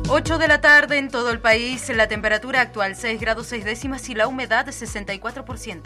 8 de la tarde en todo el país, la temperatura actual 6 grados 6 décimas y la humedad 64%.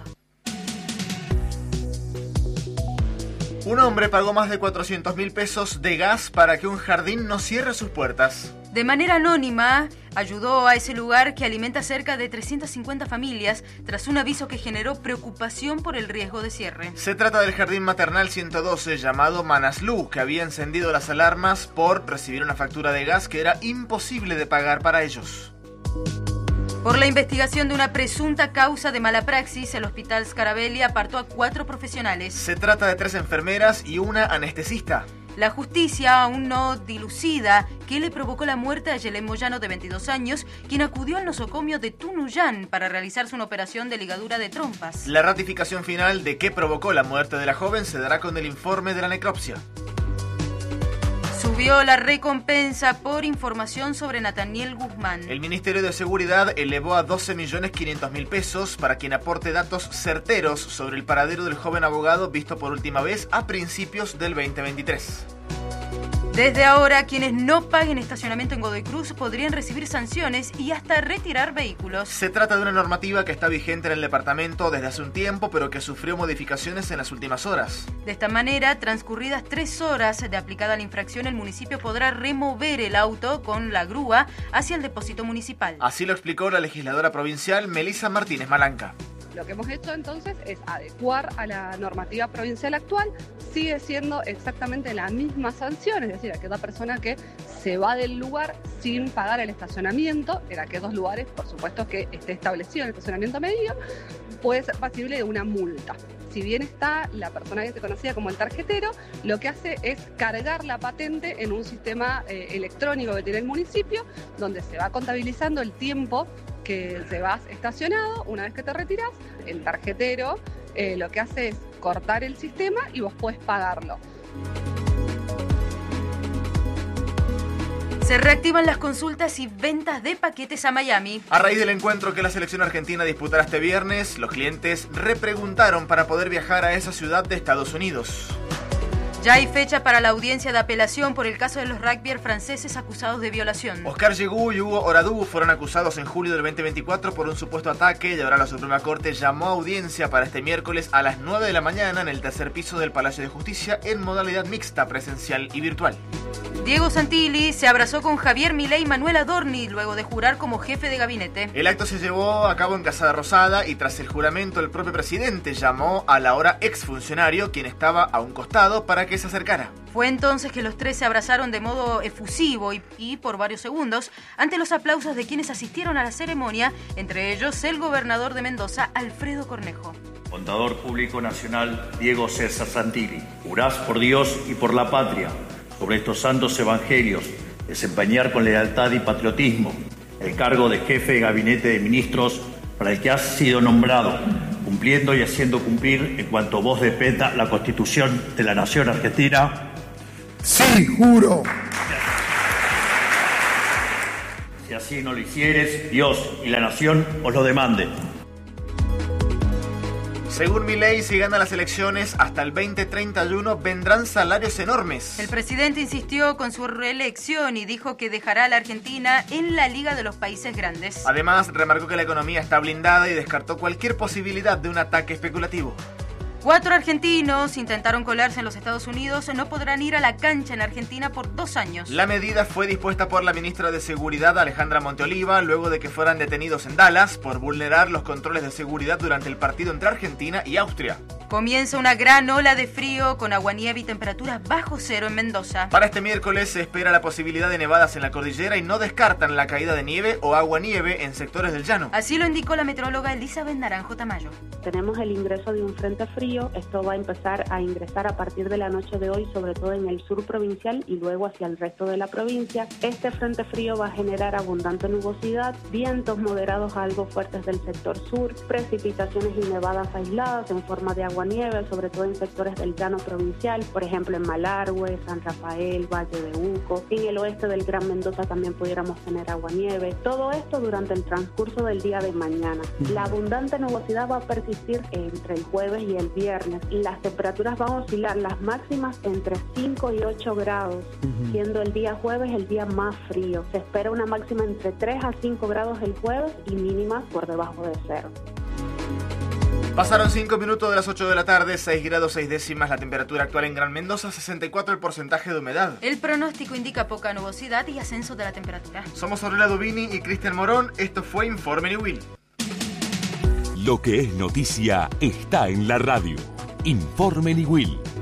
Un hombre pagó más de 400.000 pesos de gas para que un jardín no cierre sus puertas. De manera anónima, ayudó a ese lugar que alimenta cerca de 350 familias tras un aviso que generó preocupación por el riesgo de cierre. Se trata del Jardín Maternal 112 llamado Manaslu, que había encendido las alarmas por recibir una factura de gas que era imposible de pagar para ellos. Por la investigación de una presunta causa de mala praxis, el Hospital Scarabelli apartó a 4 profesionales. Se trata de 3 enfermeras y una anestesista. La justicia aún no dilucida qué le provocó la muerte a Yelén Moyano, de 22 años, quien acudió al nosocomio de Tunuyán para realizarse una operación de ligadura de trompas. La ratificación final de qué provocó la muerte de la joven se dará con el informe de la necropsia. Subió la recompensa por información sobre Nathaniel Guzmán. El Ministerio de Seguridad elevó a 12.500.000 pesos para quien aporte datos certeros sobre el paradero del joven abogado visto por última vez a principios del 2023. Desde ahora, quienes no paguen estacionamiento en Godoy Cruz podrían recibir sanciones y hasta retirar vehículos. Se trata de una normativa que está vigente en el departamento desde hace un tiempo, pero que sufrió modificaciones en las últimas horas. De esta manera, transcurridas 3 horas de aplicada la infracción, el municipio podrá remover el auto con la grúa hacia el depósito municipal. Así lo explicó la legisladora provincial Melissa Martínez Malanca. Lo que hemos hecho entonces es adecuar a la normativa provincial actual, sigue siendo exactamente la misma sanción, es decir, aquella persona que se va del lugar sin pagar el estacionamiento, en aquellos lugares, por supuesto, que esté establecido el estacionamiento medido, puede ser pasible de una multa. Si bien está la persona que se conocía como el tarjetero, lo que hace es cargar la patente en un sistema electrónico que tiene el municipio, donde se va contabilizando el tiempo que llevas estacionado. Una vez que te retiras, el tarjetero lo que hace es cortar el sistema y vos podés pagarlo. Se reactivan las consultas y ventas de paquetes a Miami. A raíz del encuentro que la selección argentina disputará este viernes, los clientes repreguntaron para poder viajar a esa ciudad de Estados Unidos. Ya hay fecha para la audiencia de apelación por el caso de los rugbyers franceses acusados de violación. Oscar Yegú y Hugo Oradú fueron acusados en julio del 2024 por un supuesto ataque y ahora la Suprema Corte llamó a audiencia para este miércoles a las 9 de la mañana en el tercer piso del Palacio de Justicia en modalidad mixta, presencial y virtual. Diego Santilli se abrazó con Javier Milei y Manuel Adorni luego de jurar como jefe de gabinete. El acto se llevó a cabo en Casada Rosada y tras el juramento el propio presidente llamó al ahora exfuncionario, quien estaba a un costado, para que se acercara. Fue entonces que los 3 se abrazaron de modo efusivo y por varios segundos ante los aplausos de quienes asistieron a la ceremonia, entre ellos el gobernador de Mendoza, Alfredo Cornejo. Contador Público Nacional Diego César Santilli, jurás por Dios y por la patria sobre estos santos evangelios desempeñar con lealtad y patriotismo el cargo de jefe de gabinete de ministros para el que has sido nombrado, cumpliendo y haciendo cumplir en cuanto vos dependa la Constitución de la Nación Argentina. Sí, juro. Si así no lo hicieres, Dios y la Nación os lo demanden. Según Milei, si gana las elecciones hasta el 2031 vendrán salarios enormes. El presidente insistió con su reelección y dijo que dejará a la Argentina en la Liga de los Países Grandes. Además, remarcó que la economía está blindada y descartó cualquier posibilidad de un ataque especulativo. 4 argentinos intentaron colarse en los Estados Unidos, no podrán ir a la cancha en Argentina por 2 años. La medida fue dispuesta por la ministra de Seguridad, Alejandra Monteoliva, luego de que fueran detenidos en Dallas por vulnerar los controles de seguridad durante el partido entre Argentina y Austria. Comienza una gran ola de frío con aguanieve y temperaturas bajo cero en Mendoza. Para este miércoles se espera la posibilidad de nevadas en la cordillera y no descartan la caída de nieve o aguanieve en sectores del llano. Así lo indicó la metróloga Elizabeth Naranjo Tamayo. Tenemos el ingreso de un frente frío. Esto va a empezar a ingresar a partir de la noche de hoy, sobre todo en el sur provincial y luego hacia el resto de la provincia. Este frente frío va a generar abundante nubosidad, vientos moderados a algo fuertes del sector sur, precipitaciones y nevadas aisladas en forma de agua aguanieve, sobre todo en sectores del llano provincial, por ejemplo en Malargüe, San Rafael, Valle de Uco. En el oeste del Gran Mendoza también pudiéramos tener aguanieve. Todo esto durante el transcurso del día de mañana. La abundante nubosidad va a persistir entre el jueves y el viernes. Las temperaturas van a oscilar, las máximas entre 5 y 8 grados, siendo el día jueves el día más frío. Se espera una máxima entre 3 a 5 grados el jueves y mínimas por debajo de cero. Pasaron 5 minutos de las 8 de la tarde, 6 grados 6 décimas la temperatura actual en Gran Mendoza, 64 el porcentaje de humedad. El pronóstico indica poca nubosidad y ascenso de la temperatura. Somos Aurora Dubini y Cristian Morón, esto fue Informe Niwil. Lo que es noticia está en la radio. Informe Niwil.